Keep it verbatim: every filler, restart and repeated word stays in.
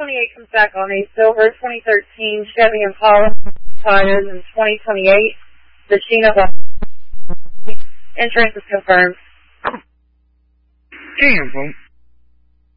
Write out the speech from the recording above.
twenty-eight comes back on a silver twenty thirteen Chevy Impala tires and twenty twenty-eight. The Sheena insurance is confirmed. Damn, folks.